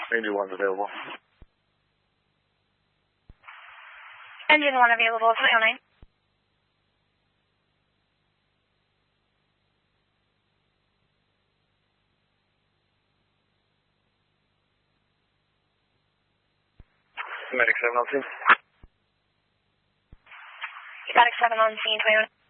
Engine 1's available. Engine 1 available, 309. Medic 7 on scene. Medic 7 on scene, 309.